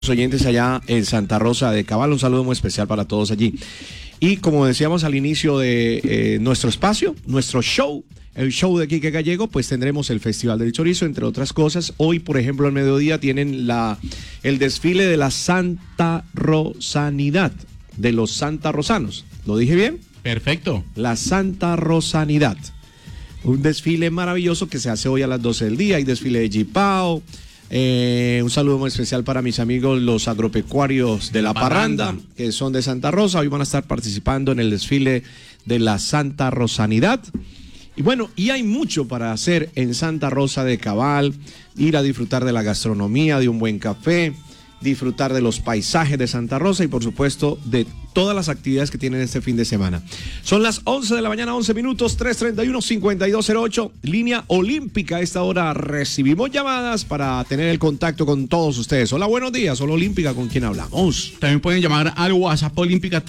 oyentes allá en Santa Rosa de Cabal, un saludo muy especial para todos allí. Y como decíamos al inicio de nuestro espacio, nuestro show, el show de Quique Gallego, pues tendremos el Festival del Chorizo, entre otras cosas. Hoy, por ejemplo, al mediodía tienen el desfile de la Santa Rosanidad, de los Santa Rosanos. ¿Lo dije bien? Perfecto. La Santa Rosanidad. Un desfile maravilloso que se hace hoy a las 12 del día. Hay desfile de Jipao. Un saludo muy especial para mis amigos los agropecuarios de La Parranda, que son de Santa Rosa. Hoy van a estar participando en el desfile de la Santa Rosanidad. Y bueno, y hay mucho para hacer en Santa Rosa de Cabal, ir a disfrutar de la gastronomía, de un buen café, disfrutar de los paisajes de Santa Rosa y por supuesto de todas las actividades que tienen este fin de semana. Son las 11 de la mañana, 11 minutos, 331-5208, línea olímpica. A esta hora recibimos llamadas para tener el contacto con todos ustedes. Hola, buenos días, Hola Olímpica, ¿con quién hablamos? También pueden llamar al WhatsApp Olímpica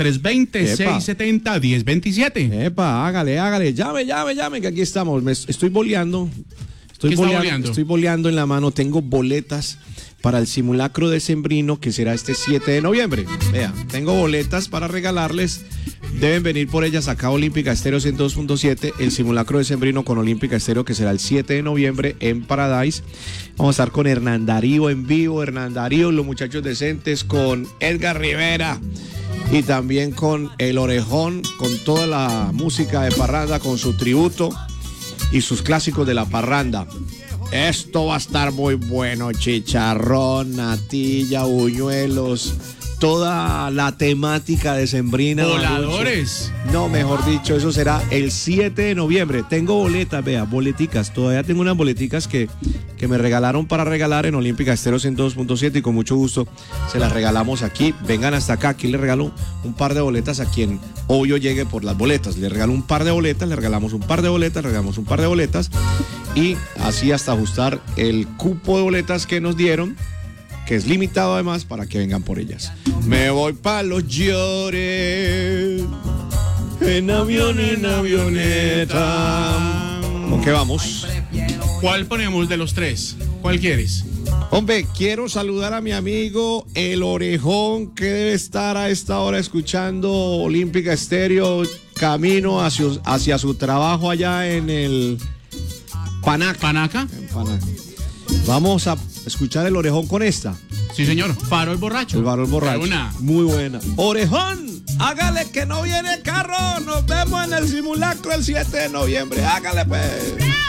320-670-1027. Epa, hágale, llame, que aquí estamos. Estoy boleando. Estoy boleando en la mano, tengo boletas para el simulacro decembrino que será este 7 de noviembre. Vea, tengo boletas para regalarles. Deben venir por ellas acá a Olímpica Estéreo 102.7, el simulacro decembrino con Olímpica Estéreo que será el 7 de noviembre en Paradise. Vamos a estar con Hernán Darío en vivo, Hernán Darío, los muchachos decentes, con Edgar Rivera y también con El Orejón, con toda la música de parranda, con su tributo y sus clásicos de la parranda. Esto va a estar muy bueno, chicharrón, natilla, buñuelos, toda la temática decembrina. Voladores. No, mejor dicho, eso será el 7 de noviembre. Tengo boletas, vea, boleticas. Todavía tengo unas boleticas que me regalaron para regalar en Olímpica Estéreo 102.7 y con mucho gusto se las regalamos aquí. Vengan hasta acá, aquí les regalo un par de boletas a quien obvio llegue por las boletas. Le regalo un par de boletas, le regalamos un par de boletas, le regalamos un par de boletas y así hasta ajustar el cupo de boletas que nos dieron, que es limitado además, para que vengan por ellas. Me voy pa' los llores, en avión, en avioneta. ¿Con qué vamos? ¿Cuál ponemos de los tres? ¿Cuál quieres? Hombre, quiero saludar a mi amigo El Orejón, que debe estar a esta hora escuchando Olímpica Estéreo, camino hacia su trabajo allá en el Panaca. ¿Panaca? En Panaca. Vamos a escuchar El Orejón con esta. Sí, señor. Farol borracho. El Farol borracho. Una. Muy buena. Orejón, hágale que no viene carro. Nos vemos en el simulacro el 7 de noviembre. Hágale pues.